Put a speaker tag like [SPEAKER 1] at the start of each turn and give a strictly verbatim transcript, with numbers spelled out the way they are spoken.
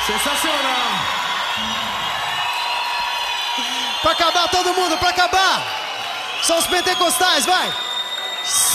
[SPEAKER 1] Sensacional.
[SPEAKER 2] Pra acabar todo mundo, pra acabar. São os pentecostais, vai.